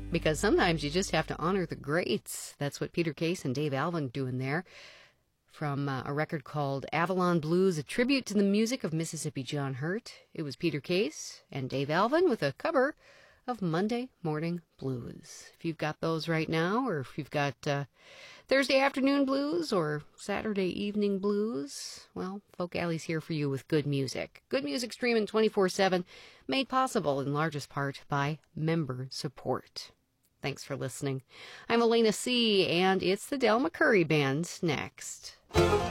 because sometimes you just have to honor the greats. That's what Peter Case and Dave Alvin doing there. From a record called Avalon Blues, a tribute to the music of Mississippi John Hurt. It was Peter Case and Dave Alvin with a cover of Monday Morning Blues. If you've got those right now, or if you've got Thursday afternoon blues or Saturday evening blues, well, Folk Alley's here for you with good music. Good music streaming 24/7, made possible in largest part by member support. Thanks for listening. I'm Elena C., and it's the Del McCurry Band next.